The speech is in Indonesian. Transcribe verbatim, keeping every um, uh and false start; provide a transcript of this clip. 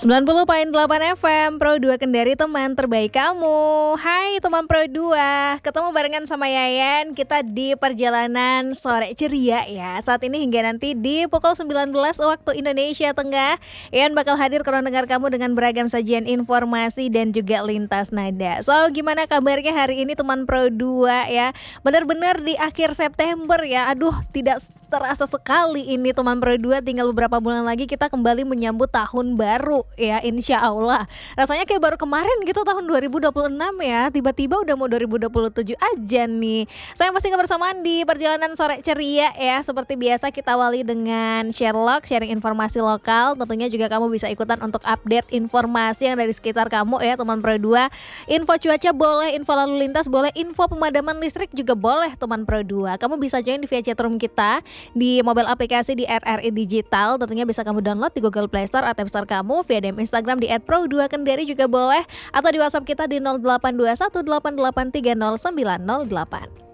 sembilan puluh koma delapan F M Pro dua Kendari, teman terbaik kamu. Hai teman Pro dua, ketemu barengan sama Yayan. Kita di perjalanan sore ceria ya. Saat ini hingga nanti di pukul sembilan belas waktu Indonesia Tengah, Yayan bakal hadir ke ruang dengar kamu dengan beragam sajian informasi dan juga lintas nada. So, gimana kabarnya hari ini teman Pro dua ya? Bener-bener di akhir September ya. Aduh, tidak terasa sekali ini teman Pro dua, tinggal beberapa bulan lagi kita kembali menyambut tahun baru ya, insya Allah. Rasanya kayak baru kemarin gitu tahun dua ribu dua puluh enam ya, tiba-tiba udah mau dua ribu dua puluh tujuh aja nih. Saya pasti kebersamaan di perjalanan sore ceria ya. Seperti biasa kita awali dengan Sherlock, sharing informasi lokal. Tentunya juga kamu bisa ikutan untuk update informasi yang dari sekitar kamu ya teman Pro dua. Info cuaca boleh, info lalu lintas boleh, info pemadaman listrik juga boleh teman Pro dua. Kamu bisa join di via chatroom kita di mobile aplikasi di R R I Digital. Tentunya bisa kamu download di Google Play Store atau App Store kamu, via D M Instagram di et pro dua kendari juga boleh, atau di WhatsApp kita di nol delapan dua satu delapan delapan tiga nol sembilan nol delapan.